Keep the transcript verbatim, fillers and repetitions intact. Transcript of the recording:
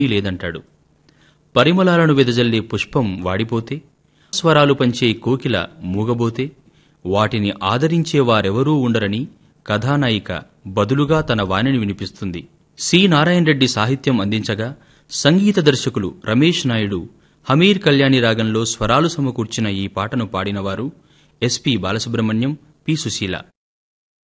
లేదంటాడు. పరిమళాలను వెదజల్లే పుష్పం వాడిపోతే, స్వరాలు పంచే కోకిల మూగబోతే, వాటిని ఆదరించేవారెవరూ ఉండరని కథానాయిక బదులుగా తన వాణిని వినిపిస్తుంది. సి నారాయణ రెడ్డి సాహిత్యం అందించగా, సంగీత దర్శకులు రమేష్ నాయుడు హమీర్ కళ్యాణి రాగంలో స్వరాలు సమకూర్చిన ఈ పాటను పాడినవారు ఎస్పి బాలసుబ్రహ్మణ్యం, పి సుశీల.